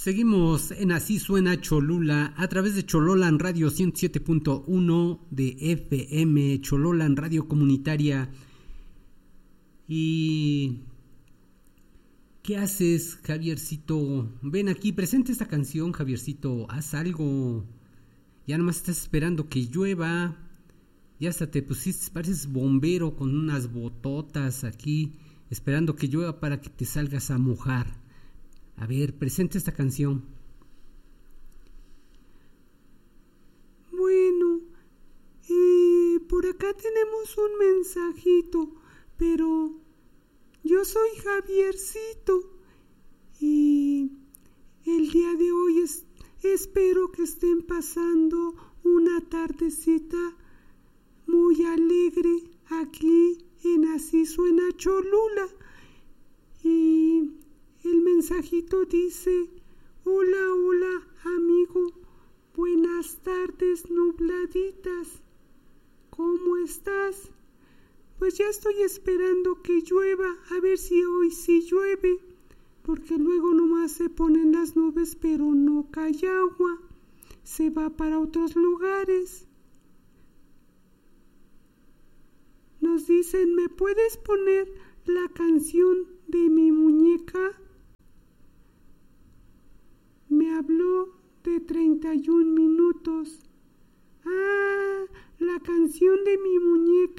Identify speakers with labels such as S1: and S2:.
S1: Seguimos en Así Suena Cholula a través de Chololan Radio 107.1 de FM, Chololan Radio Comunitaria. ¿Y qué haces, Javiercito? Ven aquí, presenta esta canción, Javiercito, haz algo. Ya nomás estás esperando que llueva. Ya hasta te pusiste, pareces bombero con unas bototas aquí, esperando que llueva para que te salgas a mojar. A ver, presenta esta canción.
S2: Bueno, por acá tenemos un mensajito, pero yo soy Javiercito y el día de hoy espero que estén pasando una tardecita muy alegre aquí en Así Suena Cholula. Y el mensajito dice: hola, hola, amigo, buenas tardes nubladitas, ¿cómo estás? Pues ya estoy esperando que llueva, a ver si hoy sí llueve, porque luego nomás se ponen las nubes pero no cae agua, se va para otros lugares. Nos dicen: ¿me puedes poner la canción de mi muñeca? Me habló de 31 minutos. Ah, la canción de mi muñeca.